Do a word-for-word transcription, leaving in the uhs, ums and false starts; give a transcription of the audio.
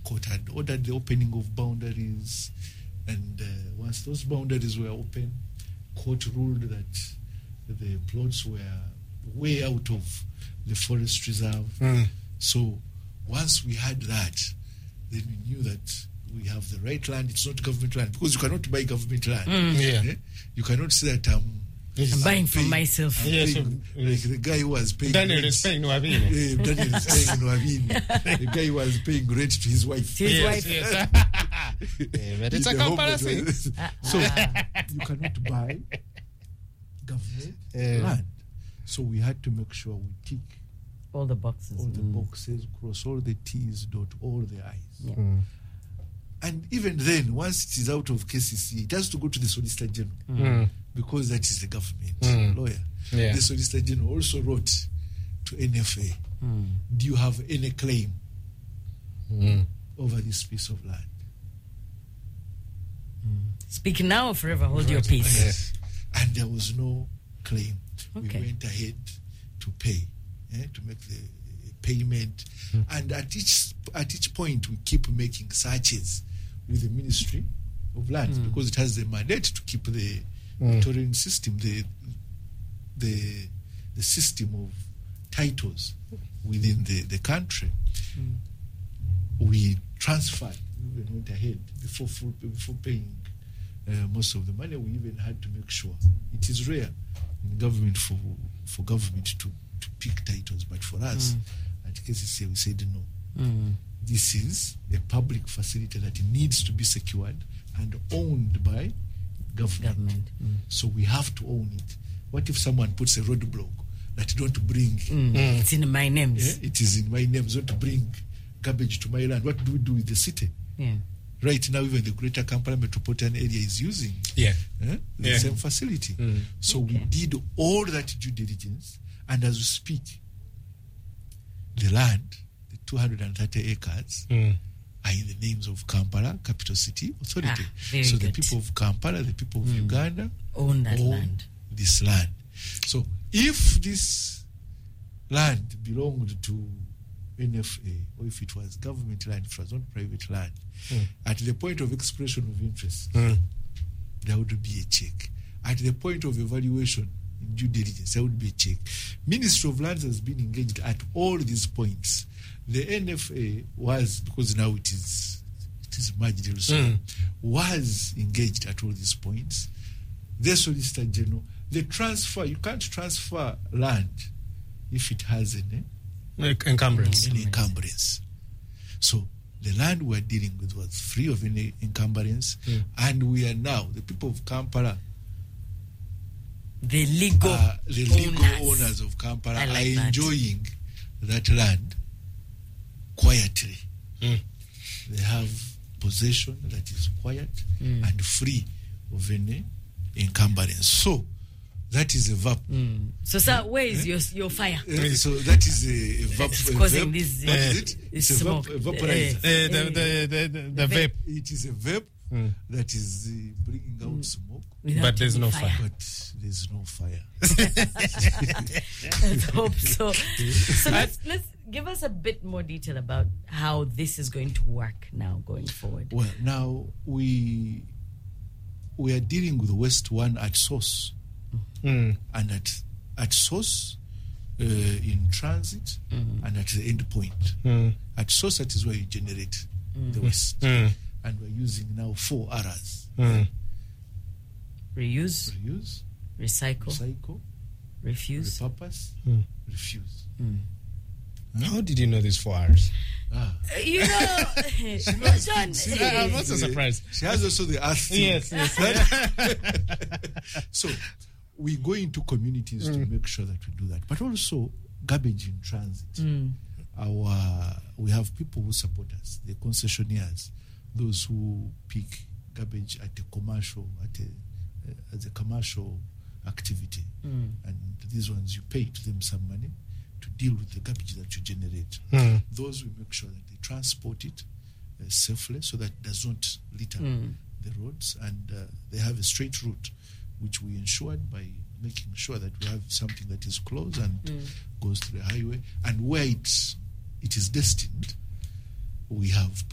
court had ordered the opening of boundaries, and uh, once those boundaries were open, court ruled that the plots were way out of the forest reserve. Mm. So once we had that, then we knew that we have the right land. It's not government land, because you cannot buy government land. Mm. Yeah. Eh? You cannot say that um, Yes. I'm buying I'm for paying- myself. I'm Yes, paying, so- like the guy who was paying Daniel rent. is paying Nwabini. Eh, Daniel is paying Nwabini. The guy who was paying rent to his wife. To his Yes, wife. yes. Yeah, but it's In a the home comparison. that was- so you cannot buy government Yeah. land. So we had to make sure we tick All the boxes. all the Mm. boxes, cross all the T's, dot all the I's. Yeah. Mm. And even then, once it is out of K C C, it has to go to the Solicitor General, Mm. because that is the government Mm. lawyer. Yeah. The Solicitor General also wrote to N F A, Mm. do you have any claim Mm. over this piece of land? Speak now or forever hold your peace. Yes. And there was no claim. Okay. We went ahead to pay, eh, to make the payment. And at each at each point, we keep making searches with the Ministry of Lands, because it has the mandate to keep the Mm. touring system, the the the system of titles within the, the country. We transferred, we even went ahead before full, before paying uh, most of the money. We even had to make sure. It is rare in government for for government to, to pick titles, but for us at K C C we said no. Mm. This is a public facility that needs to be secured and owned by government. Government. Mm. So we have to own it. What if someone puts a roadblock that don't bring, Mm. It's in my names. yeah, it is in my name, don't bring garbage to my land? What do we do with the city? Yeah. Right now, even the Greater Kampala metropolitan area is using Yeah. eh, the Yeah. same facility. Mm. So we Okay. did all that due diligence, and as we speak, the land, the two hundred thirty acres, Mm. are in the names of Kampala Capital City Authority. Ah, very so the good. people of Kampala, the people of Uganda, Own that own land. this land. So if this land belonged to N F A, or if it was government land, if it was not private land, Mm. at the point of expression of interest, Mm. there would be a check. At the point of evaluation in due diligence, there would be a check. Ministry of Lands has been engaged at all these points. The N F A was, because now it is it is merged also, Mm. was engaged at all these points. The Solicitor General, the transfer, you can't transfer land if it has an, Like encumbrance. any encumbrance. So the land we're dealing with was free of any encumbrance, Mm. and we are now, the people of Kampala, The legal, uh, the legal owners. owners of Kampala I like are that. enjoying that land quietly. Mm. They have possession that is quiet Mm. and free of any encumbrance. So that is a V A P. Mm. So, sir, where is your your fire? Uh, so that is a, a V A P. It's a causing vape. this, What uh, is it? this It's a smoke. vap- a vaporizer. Uh, the, the, the, the, the vape. It is a vape Mm. that is uh, bringing out smoke, Without But there's any no fire. fire. but there's no fire. Let's hope so. So let's let's give us a bit more detail about how this is going to work now going forward. Well, now we we are dealing with West One at source, Mm. and at at source uh, in transit, and at the end point. Mm. At source, that is where you generate the waste, Mm. and we're using now four R's: Mm. Reuse, reuse, recycle, recycle, refuse. repurpose, Mm. refuse. How did you know these four R's? Ah, Uh, You know, John, see, I- I'm eh, also surprised. She has also the earth thing. Yes, yes. So we go into communities to make sure that we do that, but also garbage in transit. mm, Our we have people who support us, the concessionaires, those who pick garbage at a commercial at a uh, as a commercial activity, mm. and these ones you pay to them some money to deal with the garbage that you generate. Mm. Those we make sure that they transport it uh, safely so that it does not litter Mm. the roads, and uh, they have a straight route, which we ensured by making sure that we have something that is close and Mm. goes to the highway, and where it's it is destined, we have